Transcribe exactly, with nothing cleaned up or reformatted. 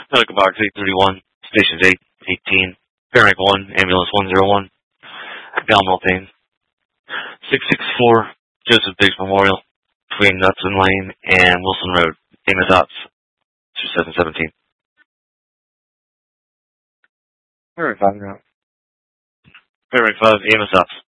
Medical Box eight thirty-one, Stations eight, eighteen, Paramedic one, Ambulance one oh one, abdominal pain. six sixty-four, Joseph Biggs Memorial, between Knudsen Lane and Wilson Road, A M S Ops, seven seventeen. Paramedic five now. Paramedic five, A M S Ops.